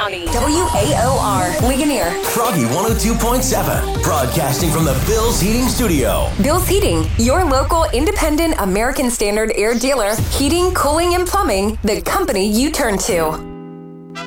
County. WAOR, Ligonier. Froggy 102.7, broadcasting from the Bill's Heating Studio. Bill's Heating, your local independent American Standard air dealer. Heating, cooling, and plumbing, the company you turn to.